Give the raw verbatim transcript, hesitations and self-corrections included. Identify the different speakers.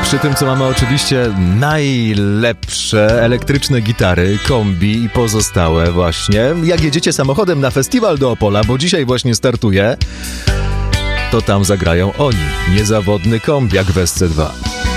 Speaker 1: Przy tym, co mamy oczywiście najlepsze elektryczne gitary, kombi i pozostałe właśnie. Jak jedziecie samochodem na festiwal do Opola, bo dzisiaj właśnie startuje, to tam zagrają oni. Niezawodny kombiak w S C dwa.